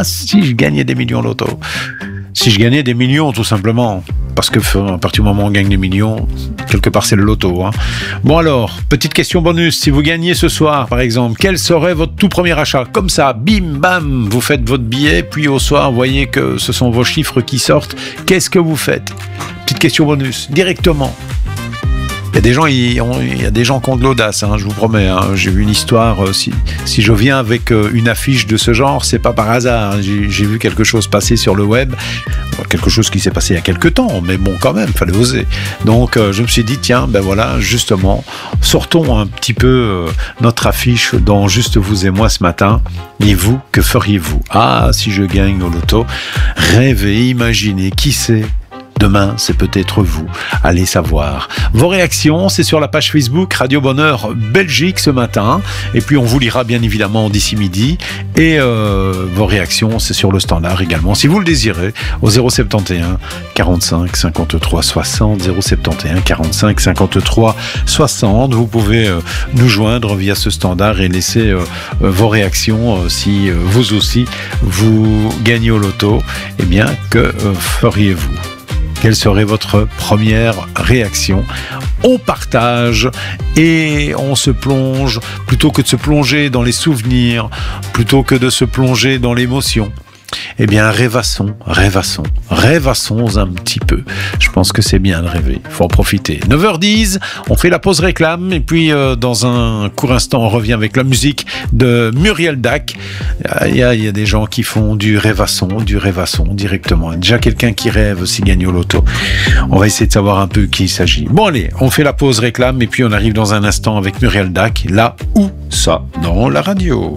Ah, si je gagnais des millions loto. Si je gagnais des millions, tout simplement. Parce que à partir du moment où on gagne des millions, quelque part c'est le loto. Hein. Bon alors, petite question bonus. Si vous gagnez ce soir, par exemple, quel serait votre tout premier achat ? Comme ça, bim, bam, vous faites votre billet, puis au soir, vous voyez que ce sont vos chiffres qui sortent. Qu'est-ce que vous faites ? Petite question bonus, directement. Il y a des gens qui ont de l'audace, hein, je vous promets. Hein. J'ai vu une histoire, si je viens avec une affiche de ce genre, c'est pas par hasard. Hein. J'ai vu quelque chose passer sur le web, quelque chose qui s'est passé il y a quelques temps, mais bon, quand même, fallait oser. Donc, je me suis dit, tiens, ben voilà, justement, sortons un petit peu notre affiche dans Juste vous et moi ce matin. Et vous, que feriez-vous ? Ah, si je gagne au loto, rêvez, imaginez, qui sait ? Demain, c'est peut-être vous. Allez savoir. Vos réactions, c'est sur la page Facebook Radio Bonheur Belgique ce matin. Et puis, on vous lira bien évidemment d'ici midi. Et vos réactions, c'est sur le standard également. Si vous le désirez, au 071 45 53 60, 071 45 53 60. Vous pouvez nous joindre via ce standard et laisser vos réactions si vous aussi, vous gagnez au loto. Eh bien, que feriez-vous ? Quelle serait votre première réaction ? On partage et on se plonge, plutôt que de se plonger dans les souvenirs, plutôt que de se plonger dans l'émotion. Eh bien, rêvassons un petit peu. Je pense que c'est bien de rêver, il faut en profiter. 9h10, on fait la pause réclame et puis dans un court instant, on revient avec la musique de Muriel Dac. Il y a des gens qui font du rêvasson directement. Il y a déjà quelqu'un qui rêve s'il gagne au loto. On va essayer de savoir un peu qui il s'agit. Bon allez, on fait la pause réclame et puis on arrive dans un instant avec Muriel Dac. Là où ça, dans la radio.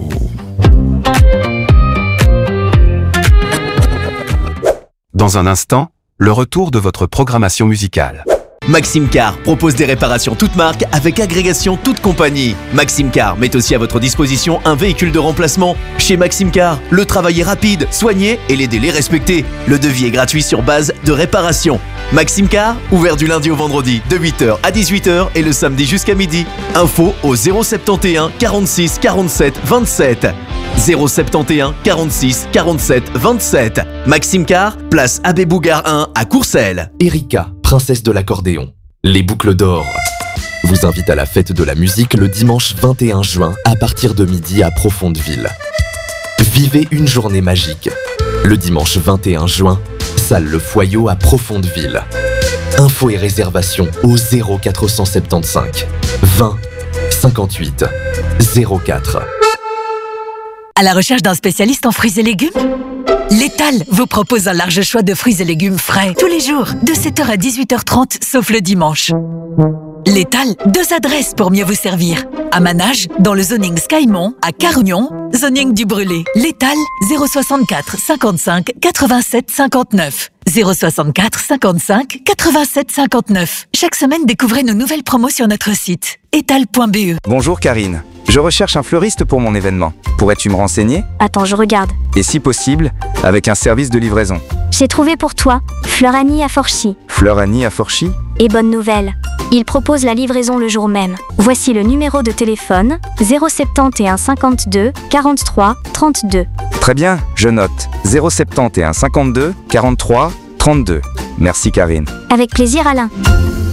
Dans un instant, le retour de votre programmation musicale. Maxime Car propose des réparations toutes marques avec agrégation toute compagnie. Maxime Car met aussi à votre disposition un véhicule de remplacement. Chez Maxime Car, le travail est rapide, soigné et les délais respectés. Le devis est gratuit sur base de réparation. Maxime Car, ouvert du lundi au vendredi de 8h à 18h et le samedi jusqu'à midi. Info au 071 46 47 27. 071 46 47 27. Maxime Car, place Abbé Bougard 1 à Courcelles. Erika, princesse de l'accordéon. Les boucles d'or vous invitent à la fête de la musique le dimanche 21 juin à partir de midi à Profondeville. Vivez une journée magique. Le dimanche 21 juin, salle Le Foyot à Profondeville. Infos et réservations au 0475 20 58 04. À la recherche d'un spécialiste en fruits et légumes ? L'Étal vous propose un large choix de fruits et légumes frais tous les jours, de 7h à 18h30, sauf le dimanche. L'Étal, 2 adresses pour mieux vous servir. À Manage, dans le zoning Skymont, à Carugnon, zoning du Brûlé. L'Étal, 064 55 87 59. 064 55 87 59. Chaque semaine, découvrez nos nouvelles promos sur notre site, etal.be. Bonjour Karine, je recherche un fleuriste pour mon événement. Pourrais-tu me renseigner ? Attends, je regarde. Et si possible, avec un service de livraison. J'ai trouvé pour toi, Fleur Annie à Forchy. Fleur Annie à Forchy ? Et bonne nouvelle, il propose la livraison le jour même. Voici le numéro de téléphone, 071 52 43 32. Très bien, je note. 071 52 43 32. Merci Karine. Avec plaisir Alain.